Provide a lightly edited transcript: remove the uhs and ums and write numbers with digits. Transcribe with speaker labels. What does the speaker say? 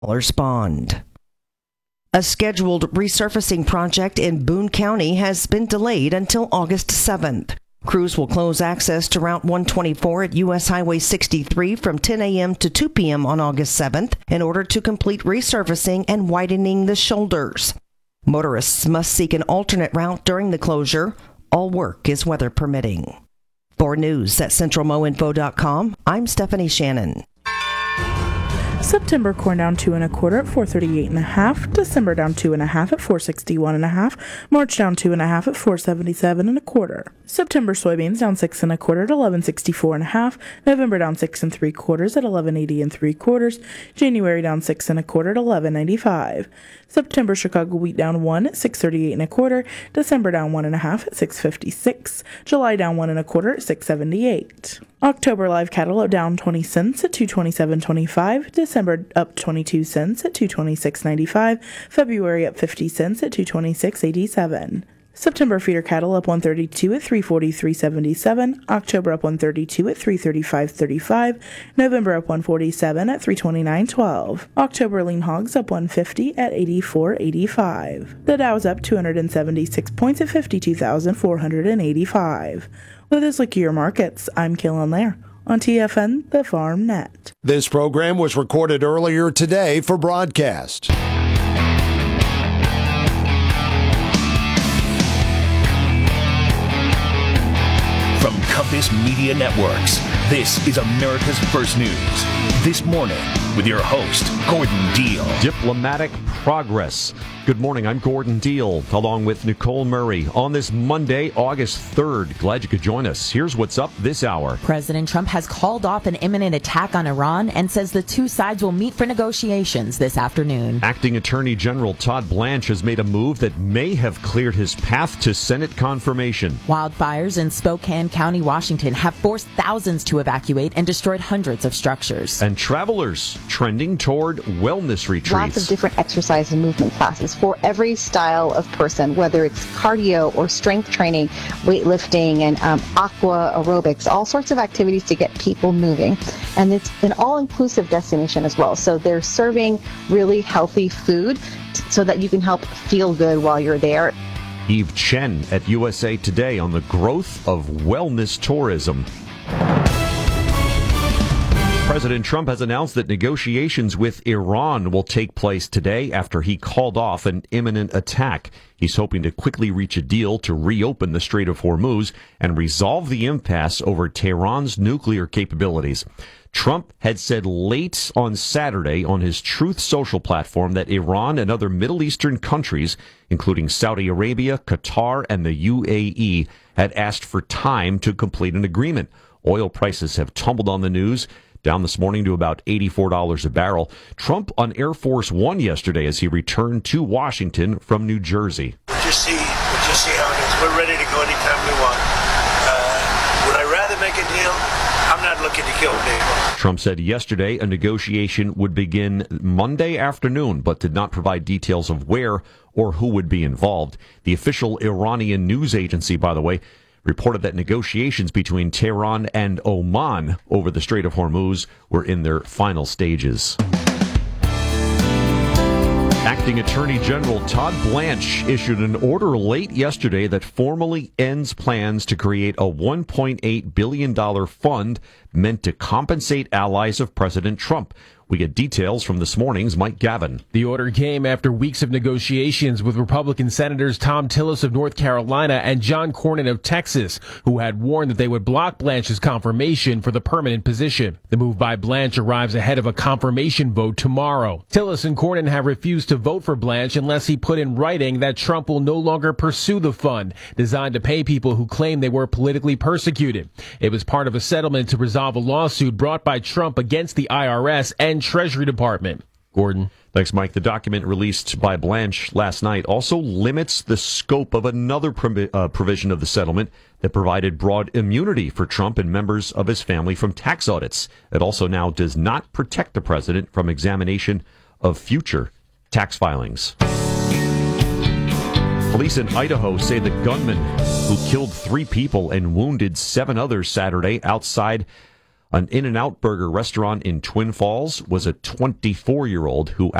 Speaker 1: bond. A scheduled resurfacing project in Boone County has been delayed until August 7th. Crews will close access to Route 124 at U.S. Highway 63 from 10 a.m. to 2 p.m. on August 7th in order to complete resurfacing and widening the shoulders. Motorists must seek an alternate route during the closure. All work is weather permitting. For news at centralmoinfo.com, I'm Stephanie Shannon.
Speaker 2: September corn down 2 1/4 at 438.5. December down 2 1/2 at 461.5. March down 2 1/2 at 477 1/4. September soybeans down 6 1/4 at 1164.5. November down 6 3/4 at 1180 3/4. January down 6 1/4 at 1195. September Chicago wheat down 1 at 638 1/4. December down 1 1/2 at 656. July down 1 1/4 at 678. October live cattle down 20 cents at 227.25. December up 22 cents at 226.95. February up 50 cents at 226.87. September feeder cattle up 132 at 343.77. October up 132 at 335.35. November up 147 at 329.12. October lean hogs up 150 at 84.85. The Dow's up 276 points at 52,485. With this look at your markets, I'm Kaylin Lair on TFN, the Farm Net.
Speaker 3: This program was recorded earlier today for broadcast.
Speaker 4: From Compass Media Networks, this is America's First News. This morning, with your host, Gordon Deal.
Speaker 5: Diplomatic progress. Good morning, I'm Gordon Deal, along with Nicole Murray. On this Monday, August 3rd, glad you could join us. Here's what's up this hour.
Speaker 6: President Trump has called off an imminent attack on Iran and says the two sides will meet for negotiations this afternoon.
Speaker 5: Acting Attorney General Todd Blanche has made a move that may have cleared his path to Senate confirmation.
Speaker 6: Wildfires in Spokane County, Washington have forced thousands to evacuate and destroyed hundreds of structures.
Speaker 5: And travelers trending toward wellness retreats.
Speaker 7: Lots of different exercise and movement classes for every style of person, whether it's cardio or strength training, weightlifting, and aqua aerobics, all sorts of activities to get people moving. And it's an all-inclusive destination as well. So they're serving really healthy food so that you can help feel good while you're there.
Speaker 5: Eve Chen at USA Today on the growth of wellness tourism. President Trump has announced that negotiations with Iran will take place today after he called off an imminent attack. He's hoping to quickly reach a deal to reopen the Strait of Hormuz and resolve the impasse over Tehran's nuclear capabilities. Trump had said late on Saturday on his Truth Social platform that Iran and other Middle Eastern countries, including Saudi Arabia, Qatar, and the UAE, had asked for time to complete an agreement. Oil prices have tumbled on the news, down this morning to about $84 a barrel. Trump on Air Force One yesterday as he returned to Washington from New Jersey.
Speaker 8: We'll just see how it is. We're ready to go anytime we want. Would I rather make a deal? I'm not looking to kill people.
Speaker 5: Trump said yesterday a negotiation would begin Monday afternoon, but did not provide details of where or who would be involved. The official Iranian news agency, by the way, reported that negotiations between Tehran and Oman over the Strait of Hormuz were in their final stages. Acting Attorney General Todd Blanche issued an order late yesterday that formally ends plans to create a $1.8 billion fund meant to compensate allies of President Trump. We get details from this morning's Mike Gavin.
Speaker 9: The order came after weeks of negotiations with Republican Senators Tom Tillis of North Carolina and John Cornyn of Texas, who had warned that they would block Blanche's confirmation for the permanent position. The move by Blanche arrives ahead of a confirmation vote tomorrow. Tillis and Cornyn have refused to vote for Blanche unless he put in writing that Trump will no longer pursue the fund, designed to pay people who claim they were politically persecuted. It was part of a settlement to resolve a lawsuit brought by Trump against the IRS and Treasury Department. Gordon.
Speaker 5: Thanks, Mike. The document released by Blanche last night also limits the scope of another provision of the settlement that provided broad immunity for Trump and members of his family from tax audits. It also now does not protect the president from examination of future tax filings. Police in Idaho say the gunman who killed 3 people and wounded 7 others Saturday outside An In-N-Out burger restaurant in Twin Falls was a 24-year-old who